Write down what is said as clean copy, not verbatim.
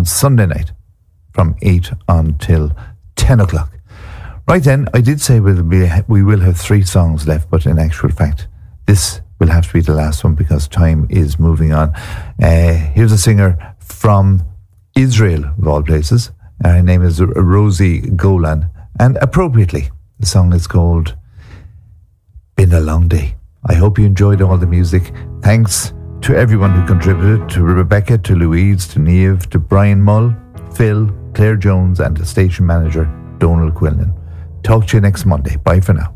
on Sunday night from 8 until 10 o'clock. Right then, I did say we will have 3 songs left, but in actual fact, this will have to be the last one because time is moving on. Here's a singer from Israel, of all places. Her name is Rosie Golan, and appropriately, the song is called Been a Long Day. I hope you enjoyed all the music. Thanks to everyone who contributed, to Rebecca, to Louise, to Niamh, to Brian Mull, Phil, Claire Jones, and the station manager, Donald Quillen. Talk to you next Monday. Bye for now.